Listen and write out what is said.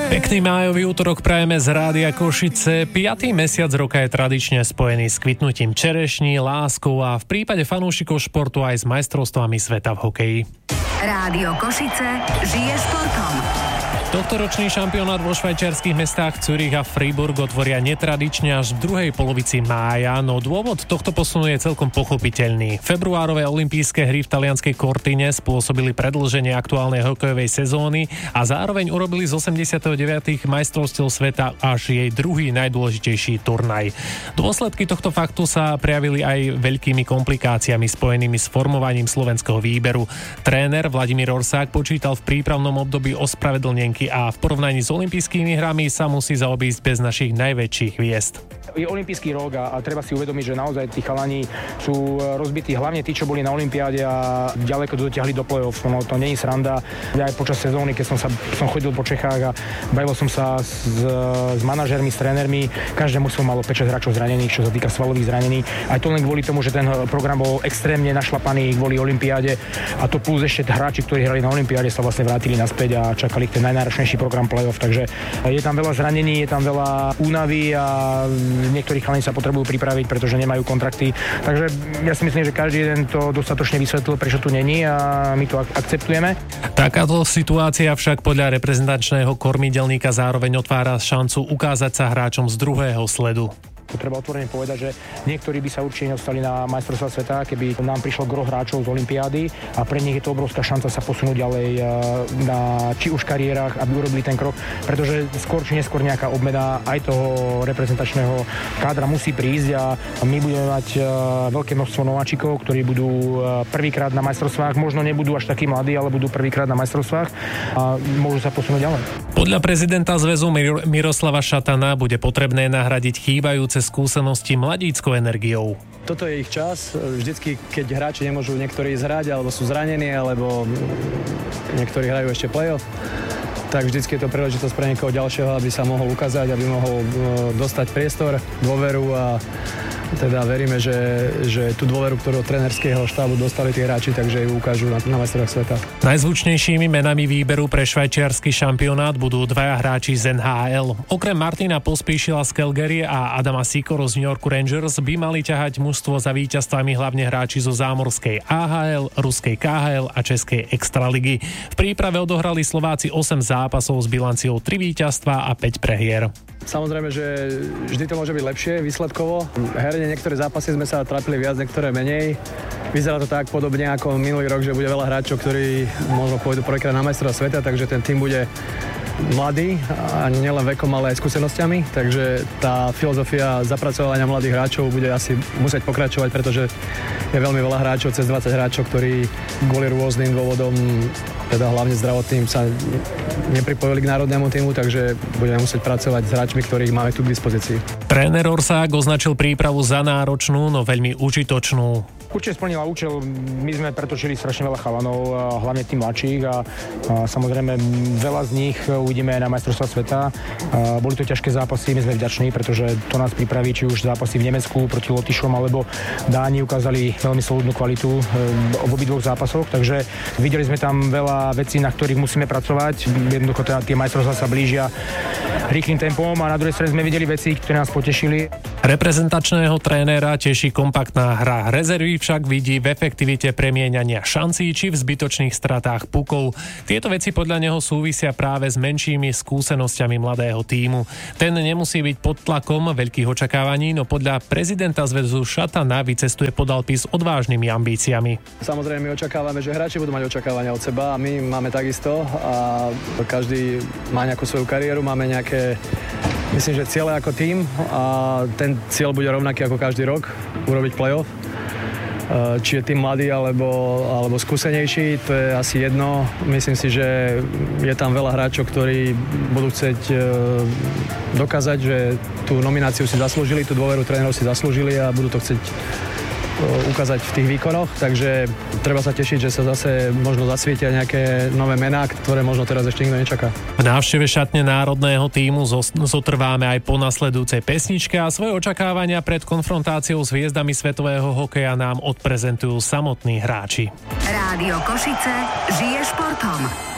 Pekný májový útorok prajeme z Rádia Košice. 5. mesiac roka je tradične spojený s kvitnutím čerešní, láskou a v prípade fanúšikov športu aj s majstrovstvami sveta v hokeji. Rádio Košice žije športom. Tohtoročný šampionát vo švajčiarskych mestách Zürich a Freiburg otvoria netradične až v druhej polovici mája, no dôvod tohto posunu je celkom pochopiteľný. Februárové olympijské hry v talianskej Cortine spôsobili predĺženie aktuálnej hokejovej sezóny a zároveň urobili z 89. majstrovstiev sveta až jej druhý najdôležitejší turnaj. Dôsledky tohto faktu sa prejavili aj veľkými komplikáciami spojenými s formovaním slovenského výberu. Tréner Vladimír Orsák počítal v prípravnom období ospravedlnenky a v porovnaní s olympijskými hrami sa musí zaobísť bez našich najväčších hviezd. Je olympijský rok a treba si uvedomiť, že naozaj tí chalani sú rozbití, hlavne tí, čo boli na olympiáde a ďaleko dotiahli do play-off. No, to nie je sranda. Ja aj počas sezóny, keď som chodil po Čechách a bavil som sa s manažermi, s trénermi, každému som malo 5-6 hráčov zranených, čo sa týka svalových zranení. Aj to len kvôli tomu, že ten program bol extrémne našlapaný kvôli olympiáde a to plus ešte hráči, ktorí hrali na olympiáde, sa vlastne vrátili naspäť a čakali ten najnáročnejší program play-off. Takže je tam veľa zranení, je tam veľa únavy a niektorí chalani sa potrebujú pripraviť, pretože nemajú kontrakty. Takže ja si myslím, že každý jeden to dostatočne vysvetlil, prečo tu není a my to akceptujeme. Takáto situácia však podľa reprezentačného kormidelníka zároveň otvára šancu ukázať sa hráčom z druhého sledu. Treba otvorene povedať, že niektorí by sa určite nedostali na majstrovstvá sveta, keby nám prišlo gro hráčov z olympiády a pre nich je to obrovská šanca sa posunúť ďalej na či už kariérach, aby urobili ten krok, pretože skôr či neskôr nejaká obmena aj toho reprezentačného kádra musí prísť a my budeme mať veľké množstvo nováčikov, ktorí budú prvýkrát na majstrovstvách, možno nebudú až takí mladí, ale budú prvýkrát na majstrovstvách a môžu sa posunúť ďalej. Podľa prezidenta zväzu Miroslava Šatana bude potrebné nahradiť chýbajúce skúsenosti mladíckou energiou. Toto je ich čas. Vždycky, keď hráči nemôžu niektorí zhrať, alebo sú zranení, alebo niektorí hrajú ešte play-off, tak vždycky je to príležitosť pre niekoho ďalšieho, aby sa mohol ukázať, aby mohol dostať priestor, dôveru a teda veríme, že tú dôveru, ktorú od trénerského štábu dostali tí hráči, takže ju ukážu na majstrovstvách sveta. Najzvučnejšími menami výberu pre švajčiarsky šampionát budú dvaja hráči z NHL. Okrem Martina Pospíšila z Calgary a Adama Sikoru z New York Rangers by mali ťahať mužstvo za víťazstvami hlavne hráči zo zámorskej AHL, ruskej KHL a českej Extraligy. V príprave odohrali Slováci 8 zápasov s bilanciou 3 víťazstvá a 5 prehier. Samozrejme, že vždy to môže byť lepšie výsledkovo. Herne niektoré zápasy sme sa trápili viac, niektoré menej. Vyzerá to tak podobne ako minulý rok, že bude veľa hráčov, ktorí možno pôjdu prvýkrát na majstrovstvá sveta, takže ten tým bude mladý a nielen vekom, ale aj skúsenosťami. Takže tá filozofia zapracovania mladých hráčov bude asi musieť pokračovať, pretože je veľmi veľa hráčov, cez 20 hráčov, ktorí kvôli rôznym dôvodom, teda hlavne zdravotným, sa nepripojili k národnému týmu, takže budeme musieť pracovať s hráčmi, ktorých máme tu k dispozícii. Tréner Orsák označil prípravu za náročnú, no veľmi užitočnú. Určite splnila účel, my sme pretočili strašne veľa chalanov, hlavne tým mladších a samozrejme veľa z nich uvidíme na majstrovstvá sveta. Boli to ťažké zápasy, my sme vďační, pretože to nás pripraví, či už zápasy v Nemecku proti Lotyšom alebo Dáni ukázali veľmi solidnú kvalitu v obidvoch zápasoch, takže videli sme tam veľa vecí, na ktorých musíme pracovať. Jednoducho tie majstrovstvá sa blížia rýchlym tempom a na druhej strane sme videli veci, ktoré nás potešili. Reprezentačného trénera teší kompaktná hra. Rezervy však vidí v efektivite premieňania šancí či v zbytočných stratách pukov. Tieto veci podľa neho súvisia práve s menšími skúsenosťami mladého tímu. Ten nemusí byť pod tlakom veľkých očakávaní, no podľa prezidenta zväzu Šatana vycestuje podalpy s odvážnymi ambíciami. Samozrejme, my očakávame, že hráči budú mať očakávania od seba a my máme takisto a každý má nejakú svoju kariéru, máme nejaké, myslím, že ciele ako tím a ten cieľ bude rovnaký ako každý rok, urobiť play-off. Či je tým mladý alebo skúsenejší, to je asi jedno. Myslím si, že je tam veľa hráčov, ktorí budú chcieť dokázať, že tú nomináciu si zaslúžili, tú dôveru trénerov si zaslúžili a budú to chcieť ukázať v tých výkonoch, takže treba sa tešiť, že sa zase možno zasvietia nejaké nové mená, ktoré možno teraz ešte nikto nečaká. V návšteve šatne národného tímu zotrváme aj po nasledujúcej pesničke a svoje očakávania pred konfrontáciou s hviezdami svetového hokeja nám odprezentujú samotní hráči. Rádio Košice žije športom.